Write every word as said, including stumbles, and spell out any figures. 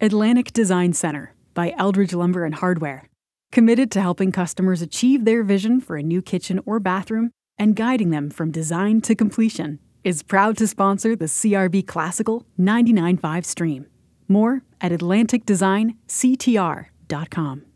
Atlantic Design Center by Eldridge Lumber and Hardware. Committed to helping customers achieve their vision for a new kitchen or bathroom and guiding them from design to completion, is proud to sponsor the C R B Classical ninety-nine point five stream. More at atlantic design c t r dot com.